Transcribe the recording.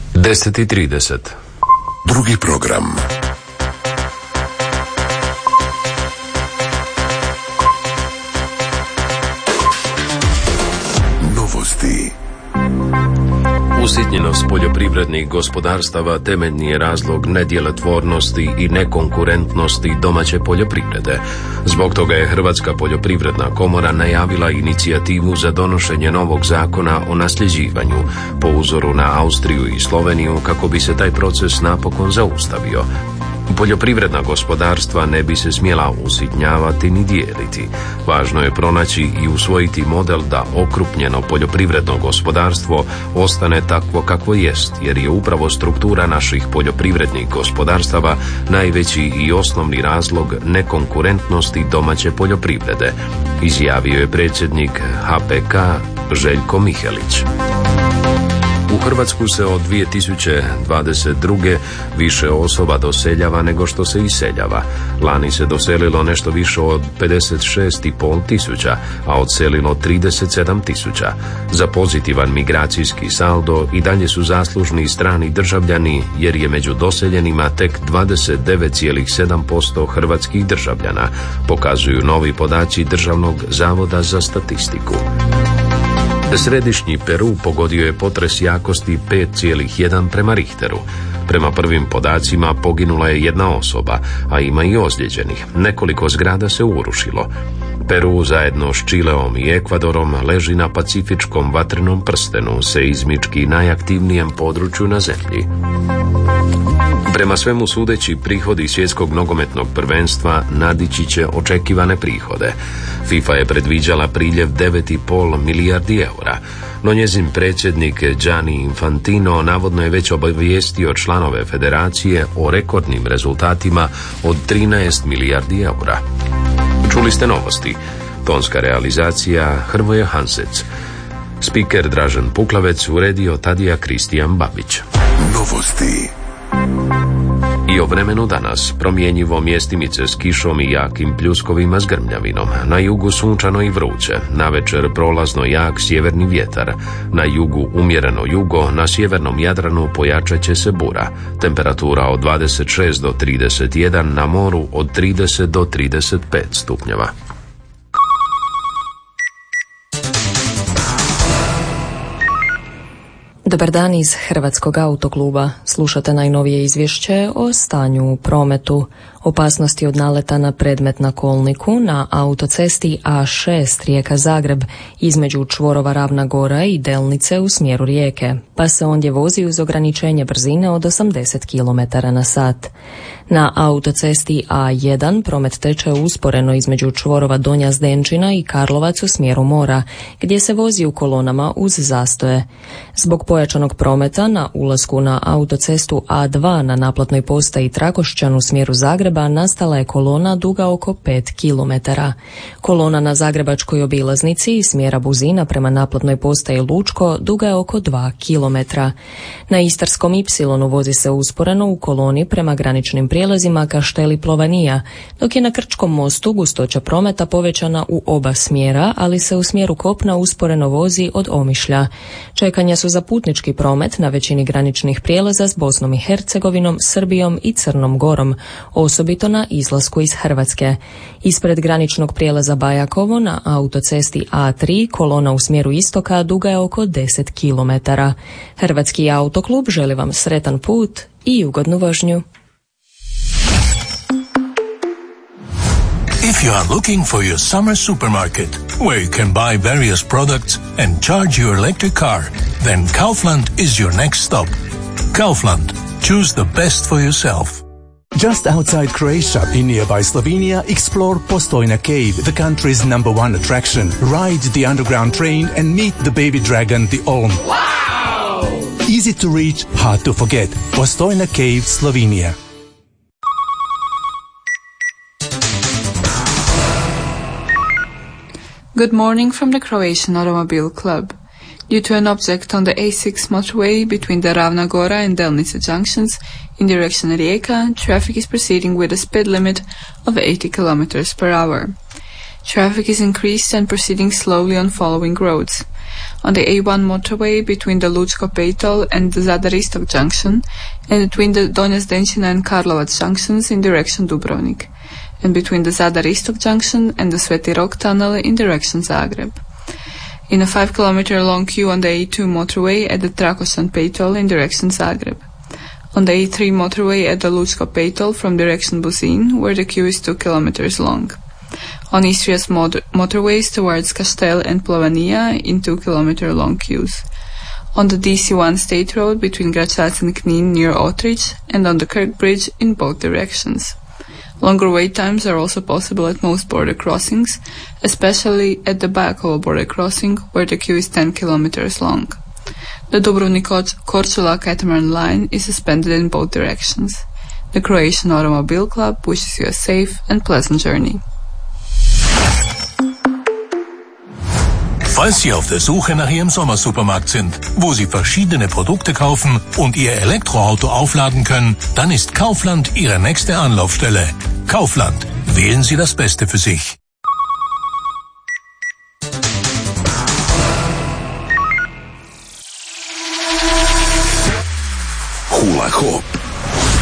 10:30. Drugi program. Novosti. Usitnjenost poljoprivrednih gospodarstava temeljni je razlog nedjelotvornosti i nekonkurentnosti domaće poljoprivrede. Zbog toga je Hrvatska poljoprivredna komora najavila inicijativu za donošenje novog zakona o nasljeđivanju, po uzoru na Austriju i Sloveniju, kako bi se taj proces napokon zaustavio. Poljoprivredna gospodarstva ne bi se smjela usitnjavati ni dijeliti. Važno je pronaći i usvojiti model da okrupnjeno poljoprivredno gospodarstvo ostane takvo kakvo jest, jer je upravo struktura naših poljoprivrednih gospodarstava najveći i osnovni razlog nekonkurentnosti domaće poljoprivrede, izjavio je predsjednik HPK Željko Mihelić. U Hrvatsku se od 2022. više osoba doseljava nego što se iseljava. Lani se doselilo nešto više od 56,5 tisuća, a odselilo 37 tisuća. Za pozitivan migracijski saldo i dalje su zaslužni strani državljani, jer je među doseljenima tek 29,7% hrvatskih državljana, pokazuju novi podaci Državnog zavoda za statistiku. Središnji Peru pogodio je potres jakosti 5,1 prema Richteru. Prema prvim podacima poginula je jedna osoba, a ima i ozlijeđenih. Nekoliko zgrada se urušilo. Peru zajedno s Čileom i Ekvadorom leži na pacifičkom vatrenom prstenu, seizmički najaktivnijem području na zemlji. Prema svemu sudeći, prihodi svjetskog nogometnog prvenstva nadići će očekivane prihode. FIFA je predviđala priljev 9,5 milijardi eura, no njezin predsjednik Gianni Infantino navodno je već obavijestio članove federacije o rekordnim rezultatima od 13 milijardi eura. Čuli ste novosti. Tonska realizacija Hrvoje Hansec. Spiker Dražen Puklavec, uredio Tadija Kristijan Babić. Novosti. I o vremenu danas, promjenjivo, mjestimice s kišom i jakim pljuskovima s grmljavinom. Na jugu sunčano i vruće, navečer prolazno jak sjeverni vjetar. Na jugu umjereno jugo, na sjevernom Jadranu pojačat će se bura. Temperatura od 26 do 31, na moru od 30 do 35 stupnjeva. Dobar dan iz Hrvatskog autokluba. Slušate najnovije izvješće o stanju u prometu. Opasnosti od naleta na predmet na kolniku na autocesti A6 Rijeka-Zagreb između čvorova Ravna Gora i Delnice u smjeru Rijeke, pa se ondje vozi uz ograničenje brzine od 80 km/h. Na autocesti A1 promet teče usporeno između čvorova Donja Zdenčina i Karlovac u smjeru mora, gdje se vozi u kolonama uz zastoje. Zbog pojačanog prometa na ulasku na autocestu A2 na naplatnoj postaji Trakošćan u smjeru Zagreba nastala je kolona duga oko 5 km. Kolona na zagrebačkoj obilaznici iz smjera Buzina prema naplatnoj postaji Lučko duga je oko 2 km. Na Istarskom Y vozi se usporeno u koloni prema graničnim prijelazima Kašteli Plovanija, dok je na Krčkom mostu gustoća prometa povećana u oba smjera, ali se u smjeru kopna usporeno vozi od Omišlja. Čekanja su za putnički promet na većini graničnih prijelaza s Bosnom i Hercegovinom, Srbijom i Crnom Gorom, osobito na izlasku iz Hrvatske. Ispred graničnog prijelaza Bajakovo na autocesti A3 kolona u smjeru istoka duga je oko 10 km. Hrvatski autoklub želi vam sretan put i ugodnu vožnju. If you are looking for your summer supermarket, where you can buy various products and charge your electric car, then Kaufland is your next stop. Kaufland. Choose the best for yourself. Just outside Croatia, in nearby Slovenia, explore Postojna Cave, the country's #1 attraction. Ride the underground train and meet the baby dragon, the Olm. Wow! Easy to reach, hard to forget. Postojna Cave, Slovenia. Good morning from the Croatian Automobile Club. Due to an object on the A6 motorway between the Ravna Gora and Delnice junctions in direction Rijeka, traffic is proceeding with a speed limit of 80 km/h. Traffic is increased and proceeding slowly on following roads. on the A1 motorway between the Lučko-Pejtol and the Zadar-Istok junction, and between the Donja Zdenčina and Karlovac junctions in direction Dubrovnik, and between the Zadar-Istok junction and the Sveti Rok tunnel in direction Zagreb. In a 5-kilometer long queue on the A2 motorway at the Trakošćan-Pejtol in direction Zagreb. On the A3 motorway at the Lučko-Pejtol from direction Buzin, where the queue is 2 kilometers long. On Istria's motorways towards Kastel and Plovania in 2-kilometer long queues. On the DC1 state road between Gračac and Knin near Otrich, and on the Kirk Bridge in both directions. Longer wait times are also possible at most border crossings, especially at the Bakovo border crossing, where the queue is 10 kilometers long. The Dubrovnik-Korčula catamaran line is suspended in both directions. The Croatian Automobile Club wishes you a safe and pleasant journey. Falls Sie auf der Suche nach Ihrem Sommersupermarkt sind, wo Sie verschiedene Produkte kaufen und Ihr Elektroauto aufladen können, dann ist Kaufland Ihre nächste Anlaufstelle. Kaufland. Wählen Sie das Beste für sich. Hula Hop.